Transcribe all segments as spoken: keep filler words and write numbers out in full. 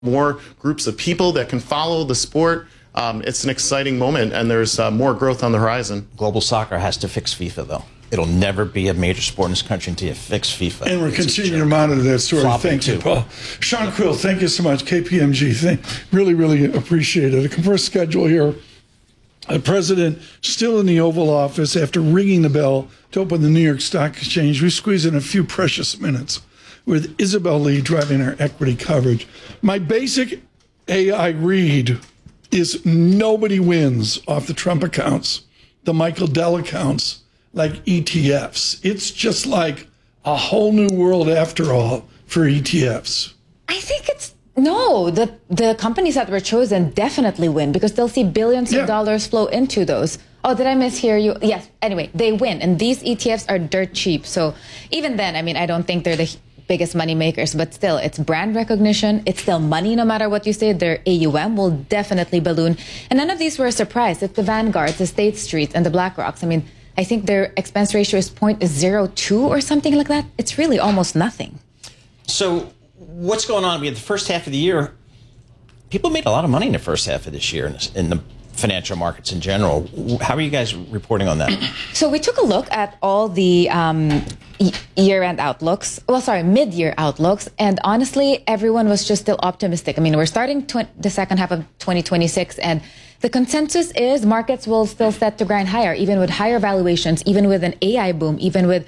more groups of people that can follow the sport. Um, it's an exciting moment, and there's uh, more growth on the horizon. Global soccer has to fix FIFA, though. It'll never be a major sport in this country until you fix FIFA. And we're continuing to monitor that story. Flopping Thank you, too. Paul. Sean Quill, thank you so much. K P M G, thank, really, really appreciate it. A compressed schedule here. The president still in the Oval Office after ringing the bell to open the New York Stock Exchange. We squeeze in a few precious minutes with Isabel Lee driving our equity coverage. My basic A I read is nobody wins off the Trump accounts, the Michael Dell accounts, like E T Fs. It's just like a whole new world after all for E T Fs. I think it's no, the the companies that were chosen definitely win because they'll see billions Yeah. of dollars flow into those. Oh, did I mishear you? Yes. Anyway, they win, and these E T Fs are dirt cheap. So even then, I mean, I don't think they're the biggest money makers, but still, it's brand recognition. It's still money, no matter what you say. Their A U M will definitely balloon, and none of these were a surprise. It's the Vanguards, the State Street, and the BlackRocks. I mean, I think their expense ratio is zero point zero two or something like that. It's really almost nothing. So what's going on? We had the first half of the year. People made a lot of money in the first half of this year in, this, in the financial markets in general. How are you guys reporting on that? So we took a look at all the um, y- year-end outlooks. Well, sorry, mid-year outlooks. And honestly, everyone was just still optimistic. I mean, we're starting tw- the second half of twenty twenty-six, and the consensus is markets will still set to grind higher, even with higher valuations, even with an A I boom, even with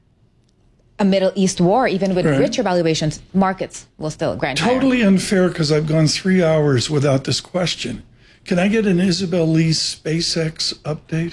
a Middle East war, even with Right. richer valuations, markets will still grind higher. Totally unfair because I've gone three hours without this question. Can I get an Isabel Lee SpaceX update?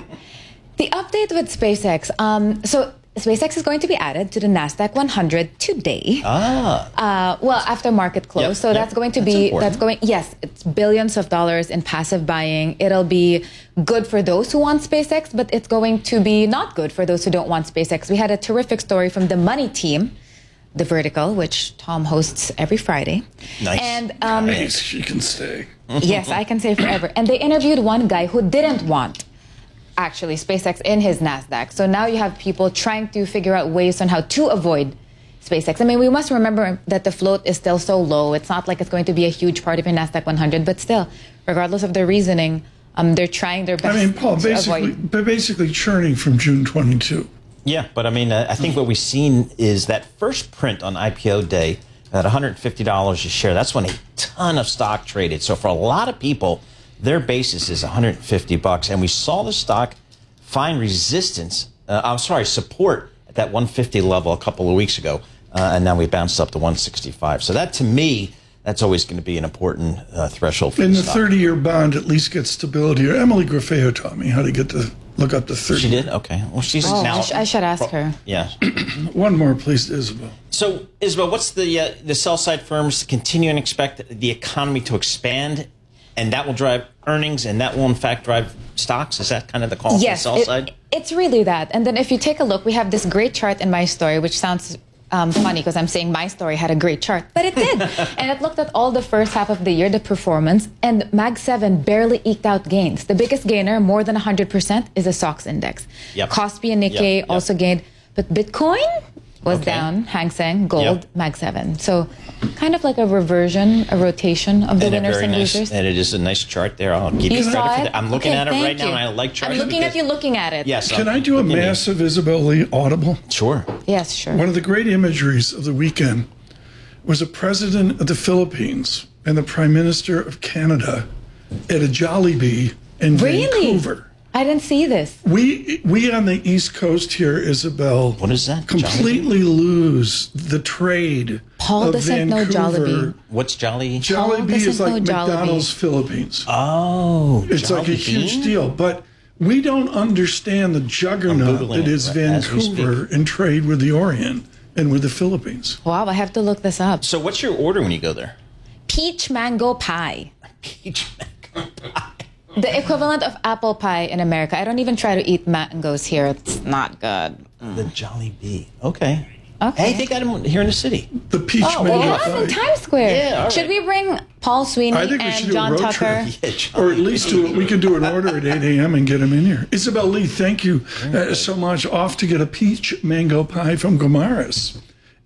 The update with SpaceX. Um, so SpaceX is going to be added to the NASDAQ one hundred today. Ah. Uh, well, after market close. Yep, so yep. that's going to That's be, important. that's going, yes, it's billions of dollars in passive buying. It'll be good for those who want SpaceX, but it's going to be not good for those who don't want SpaceX. We had a terrific story from the Money Team, The Vertical, which Tom hosts every Friday. Nice. And um, Nice, she can stay. yes, I can say forever. And they interviewed one guy who didn't want actually SpaceX in his NASDAQ. So now you have people trying to figure out ways on how to avoid SpaceX. I mean, we must remember that the float is still so low. It's not like it's going to be a huge part of your NASDAQ one hundred, but still, regardless of their reasoning, um, they're trying their I best mean, Paul, to basically, avoid. but basically churning from June twenty-two. Yeah, but I mean, uh, I think what we've seen is that first print on I P O day at one hundred fifty dollars a share. That's when a ton of stock traded. So for a lot of people, their basis is one hundred fifty bucks, and we saw the stock find resistance. Uh, I'm sorry, support at that one fifty level a couple of weeks ago, uh, and now we bounced up to one sixty-five. So that, to me, that's always going to be an important uh, threshold for And the the stock. thirty-year bond at least gets stability. Emily Graffeo taught me how to get to look up the thirty. She did? Okay. Well, she's Oh, now. I, sh- I should ask her. Yeah. One more, please, Isabel. So, Isabel, what's the uh, the sell side firms continue and expect the economy to expand, and that will drive earnings, and that will in fact drive stocks? Is that kind of the call Yes, from the sell it- side? it's really that. And then if you take a look, we have this great chart in my story, which sounds um, funny because I'm saying my story had a great chart, but it did. And it looked at all the first half of the year, the performance, and Mag seven barely eked out gains. The biggest gainer, more than one hundred percent, is the S O X index. Yep. Kospi and Nikkei Yep, yep. also gained, but Bitcoin was Okay. down, Hang Seng, gold, Yep. Mag seven. So kind of like a reversion, a rotation of the And a winners very and nice, losers. and it is a nice chart there. I'll give you, You credit saw for it? that. I'm looking Okay, at it thank right now, you. and I like charts. I'm looking at because- you looking at it. Yes. Can I'm I do a looking at you. massive Isabel Lee audible? Sure. Yes, sure. One of the great imageries of the weekend was a president of the Philippines and the prime minister of Canada at a Jollibee in Really? Vancouver. I didn't see this. We we on the East Coast here, Isabel, What is that? completely lose the trade Paul of doesn't know Vancouver. Jollibee. What's Jolly? Paul Jollibee is doesn't like know Jollibee. McDonald's Philippines. Oh, It's like a Jolly huge Bean? deal, but we don't understand the juggernaut Googling that it is as we Vancouver in trade with the Orient and with the Philippines. Wow, I have to look this up. So, what's your order when you go there? Peach mango pie. Peach mango pie. The equivalent of apple pie in America. I don't even try to eat mangoes here. It's not good. The Jolly Bee. Okay. Okay. Hey, they got them here in the city. The peach Oh, well, mango Yes, pie. in Times Square. Yeah, all right. Should we bring Paul Sweeney I think we and should do a John road Tucker? trip. Yeah, Jolly Or at least do it. We can do an order at eight a.m. and get them in here. Isabel Lee, thank you uh, so much. Off to get a peach mango pie from Gomaris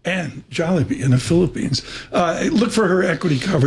and Jollibee in the Philippines. Uh, look for her equity coverage.